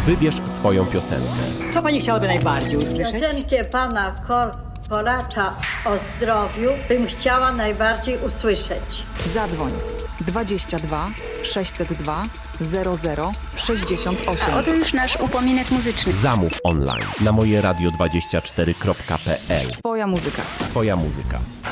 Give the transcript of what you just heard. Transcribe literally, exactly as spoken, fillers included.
Wybierz swoją piosenkę. Co pani chciałaby najbardziej usłyszeć? Piosenkę pana Kor Koracza o zdrowiu bym chciała najbardziej usłyszeć. Zadzwoń dwadzieścia dwa sześćset dwa zero zero sześćdziesiąt osiem. A oto już nasz upominek muzyczny. Zamów online na moje radio dwadzieścia cztery kropka p l. Twoja muzyka. Twoja muzyka.